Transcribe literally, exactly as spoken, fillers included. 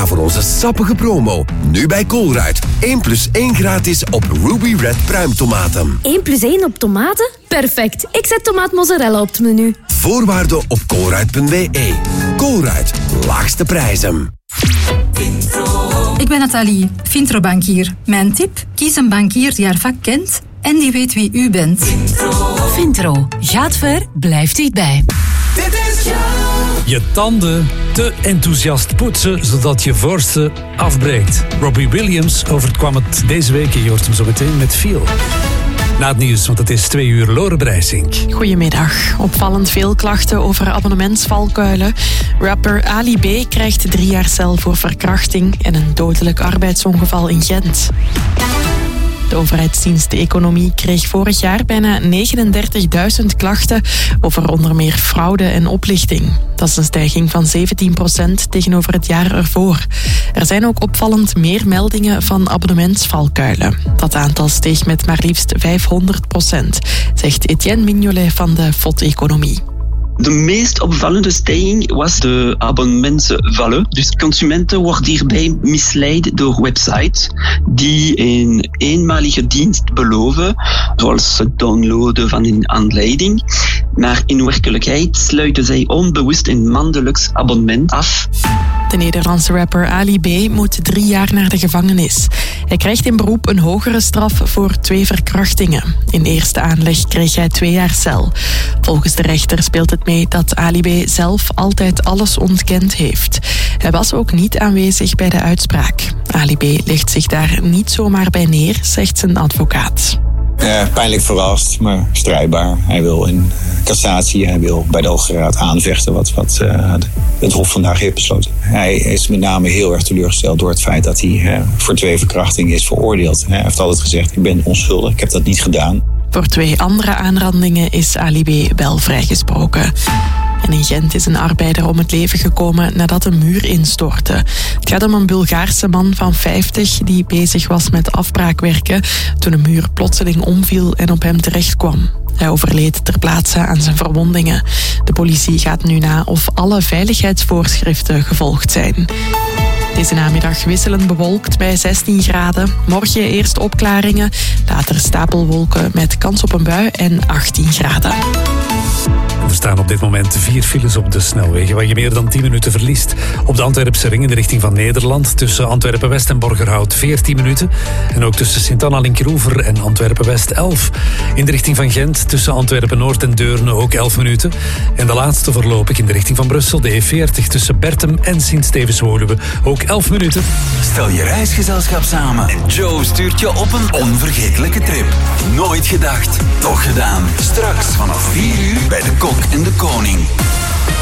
Ga voor onze sappige promo. Nu bij Colruyt. één plus één gratis op Ruby Red pruimtomaten. één plus één op tomaten? Perfect. Ik zet tomaat mozzarella op het menu. Voorwaarden op colruyt punt b e. Colruyt. Laagste prijzen. Ik ben Nathalie, Vintro-bankier. Mijn tip? Kies een bankier die haar vak kent en die weet wie u bent. Vintro. Gaat ver, blijft dichtbij. Dit is jou. Je tanden te enthousiast poetsen, zodat je voorste afbreekt. Robbie Williams overkwam het deze week. Je hoort hem zo meteen met Feel. Na het nieuws, want het is twee uur. Lore Breisink. Goedemiddag. Opvallend veel klachten over abonnementsvalkuilen. Rapper Ali B. krijgt drie jaar cel voor verkrachting en een dodelijk arbeidsongeval in Gent. De overheidsdienst Economie kreeg vorig jaar bijna negenendertigduizend klachten over onder meer fraude en oplichting. Dat is een stijging van zeventien procent tegenover het jaar ervoor. Er zijn ook opvallend meer meldingen van abonnementsvalkuilen. Dat aantal steeg met maar liefst vijfhonderd procent, zegt Etienne Mignolet van de F O D Economie. De meest opvallende stijging was de abonnementsvallen. Dus consumenten worden hierbij misleid door websites die een eenmalige dienst beloven, zoals het downloaden van een aanleiding. Maar in werkelijkheid sluiten zij onbewust een maandelijks abonnement af. De Nederlandse rapper Ali B. moet drie jaar naar de gevangenis. Hij krijgt in beroep een hogere straf voor twee verkrachtingen. In eerste aanleg kreeg hij twee jaar cel. Volgens de rechter speelt het mee dat Ali B. zelf altijd alles ontkend heeft. Hij was ook niet aanwezig bij de uitspraak. Ali B. legt zich daar niet zomaar bij neer, zegt zijn advocaat. Ja, pijnlijk verrast, maar strijdbaar. Hij wil in cassatie, hij wil bij de Hoge Raad aanvechten wat, wat uh, het Hof vandaag heeft besloten. Hij is met name heel erg teleurgesteld door het feit dat hij uh, voor twee verkrachtingen is veroordeeld. Hij heeft altijd gezegd, ik ben onschuldig, ik heb dat niet gedaan. Voor twee andere aanrandingen is Ali B. wel vrijgesproken. En in Gent is een arbeider om het leven gekomen nadat een muur instortte. Het gaat om een Bulgaarse man van vijftig die bezig was met afbraakwerken toen een muur plotseling omviel en op hem terecht kwam. Hij overleed ter plaatse aan zijn verwondingen. De politie gaat nu na of alle veiligheidsvoorschriften gevolgd zijn. Deze namiddag wisselend bewolkt bij zestien graden. Morgen eerst opklaringen, later stapelwolken met kans op een bui en achttien graden. Er staan op dit moment vier files op de snelwegen waar je meer dan tien minuten verliest. Op de Antwerpse ring in de richting van Nederland tussen Antwerpen-West en Borgerhout veertien minuten. En ook tussen Sint-Anna-Linkeroever en Antwerpen-West elf. In de richting van Gent tussen Antwerpen-Noord en Deurne ook elf minuten. En de laatste voorlopig in de richting van Brussel, de E veertig tussen Bertem en Sint-Stevens-Woluwe, ook elf minuten. Stel je reisgezelschap samen en Joe stuurt je op een onvergetelijke trip. Nooit gedacht, toch gedaan. Straks vanaf vier uur bij de Kok en de Koning.